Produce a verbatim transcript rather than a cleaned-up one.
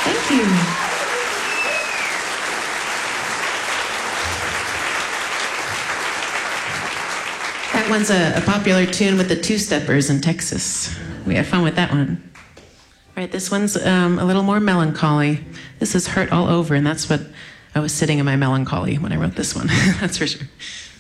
Thank you. That one's a, a popular tune with the Two-Steppers in Texas. We had fun with that one. All right, this one's um, a little more melancholy. This is Hurt All Over, and that's what I was sitting in my melancholy when I wrote this one. That's for sure.